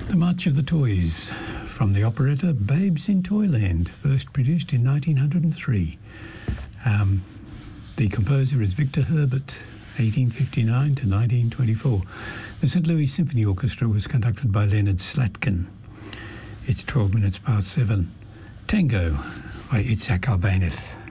The March of the Toys from the operetta Babes in Toyland, first produced in 1903. The composer is Victor Herbert, 1859 to 1924. The St. Louis Symphony Orchestra was conducted by Leonard Slatkin. It's 12 minutes past 7. Tango by Itzhak Albaneth.